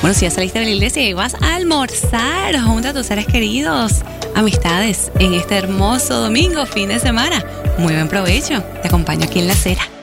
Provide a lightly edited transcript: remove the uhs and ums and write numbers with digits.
Bueno, si ya saliste de la iglesia y vas a almorzar junto a tus seres queridos, amistades, en este hermoso domingo, fin de semana, muy buen provecho. Te acompaño aquí en La Acera.